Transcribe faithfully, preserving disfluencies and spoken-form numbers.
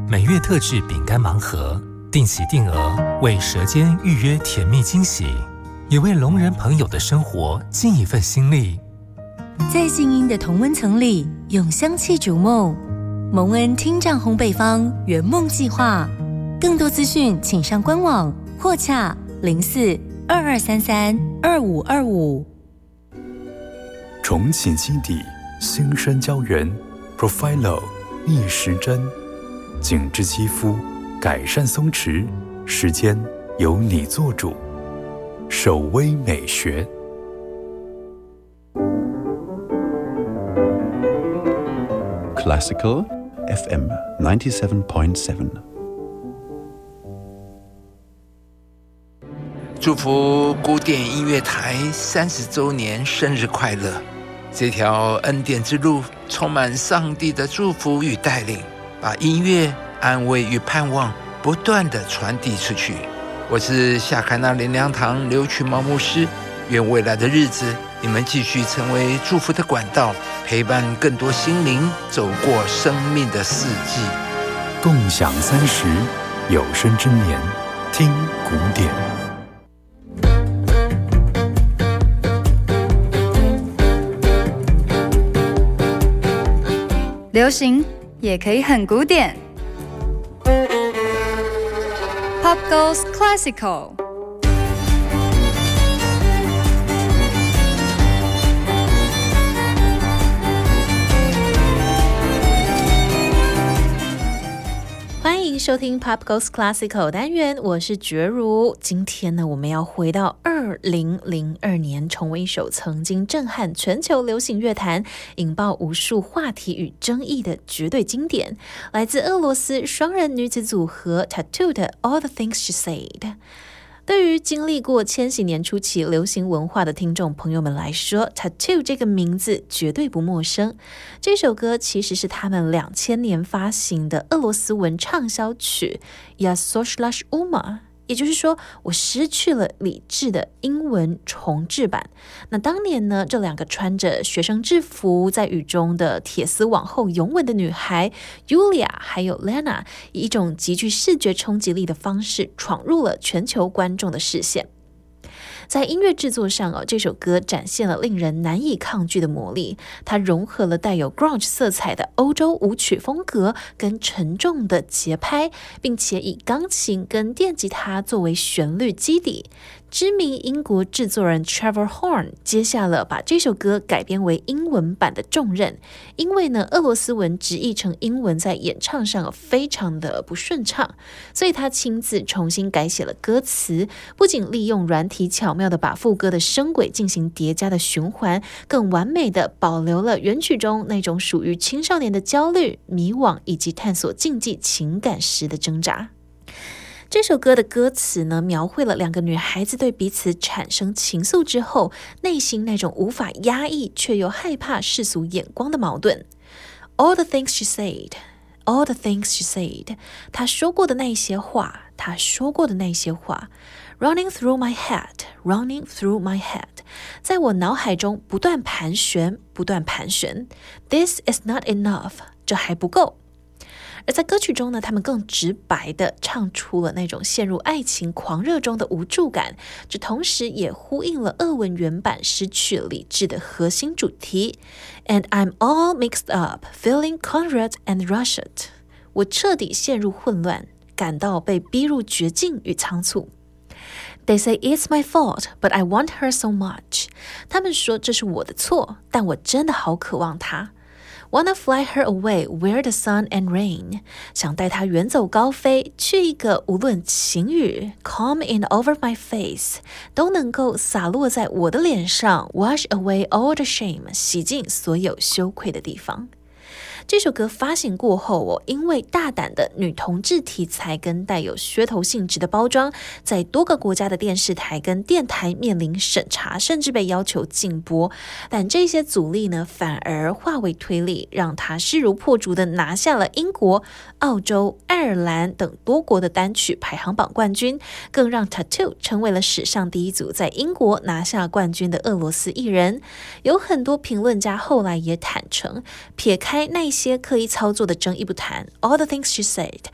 每月特制饼干盲盒，定期定额为舌尖预约甜蜜惊喜，也为聋人朋友的生活尽一份心力。 在静音的同温层里，用香气逐梦。蒙恩听障烘焙坊圆梦计划，更多资讯请上官网或洽零四二二三三二五二五。 重启基底，新生胶原 Profilo 逆时针，紧致肌肤，改善松弛，时间由你做主。首微美学。 Classical F M ninety-seven point seven。 祝福古典音乐台三十周年生日快乐！这条恩典之路充满上帝的祝福与带领，把音乐、安慰与盼望不断地传递出去。我是夏凯纳灵粮堂刘群茂牧师，愿未来的日子你们继续成为祝福的管道，陪伴更多心灵走过生命的四季。 共享三十，有生之年，听古典。 流行也可以很古典。Pop Goes Classical。 欢迎收听 Pop Goes Classical 单元，我是觉如。今天呢，我们要回到二零零二年，重温一首曾经震撼全球流行乐坛、引爆无数话题与争议的绝对经典，来自俄罗斯双人女子组合 Tattoo 的 All the Things She Said。对于经历过千禧年初期流行文化的听众朋友们来说， Tattoo 这个名字绝对不陌生。这首歌其实是他们两千年发行的俄罗斯文畅销曲 Я сошла с ума， 也就是说我失去了理智的英文重制版。那当年呢，这两个穿着学生制服在雨中的铁丝网后拥吻的女孩 Yulia 还有 Lena， 以一种极具视觉冲击力的方式闯入了全球观众的视线。在音乐制作上、哦、这首歌展现了令人难以抗拒的魔力，它融合了带有 grunge 色彩的欧洲舞曲风格跟沉重的节拍，并且以钢琴跟电吉他作为旋律基底。知名英国制作人 Trevor Horn 接下了把这首歌改编为英文版的重任，因为呢，俄罗斯文直译成英文在演唱上非常的不顺畅，所以他亲自重新改写了歌词，不仅利用软体巧妙的把副歌的声轨进行叠加的循环，更完美的保留了原曲中那种属于青少年的焦虑、迷惘以及探索禁忌情感时的挣扎。这首歌的歌词呢，描绘了两个女孩子对彼此产生情愫之后，内心那种无法压抑却又害怕世俗眼光的矛盾。All the things she said, all the things she said， 她说过的那些话，她说过的那些话 ，running through my head, running through my head， 在我脑海中不断盘旋，不断盘旋。This is not enough， 这还不够。而在歌曲中呢，他们更直白地唱出了那种陷入爱情狂热中的无助感，这同时也呼应了俄文原版失去理智的核心主题。And I'm all mixed up, feeling cornered and rushed。我彻底陷入混乱，感到被逼入绝境与仓促。They say it's my fault, but I want her so much。他们说这是我的错，但我真的好渴望她。Wanna fly her away where the sun and rain， 想带她远走高飞，去一个无论晴雨 come in over my face 都能够洒落在我的脸上 wash away all the shame， 洗净所有羞愧的地方。这首歌发行过后哦，因为大胆的女同志题材跟带有噱头性质的包装，在多个国家的电视台跟电台面临审查，甚至被要求禁播。但这些阻力呢，反而化为推力，让它势如破竹的拿下了英国、澳洲、爱尔兰等多国的单曲排行榜冠军，更让 Tattoo 成为了史上第一组在英国拿下冠军的俄罗斯艺人。有很多评论家后来也坦诚，撇开那些刻意操作的争议不谈， All the things she said